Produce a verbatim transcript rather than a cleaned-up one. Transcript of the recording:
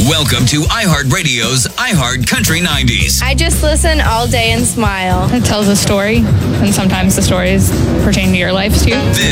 Welcome to iHeartRadio's iHeart Country nineties. I just listen all day and smile. It tells a story, and sometimes the stories pertain to your life too. This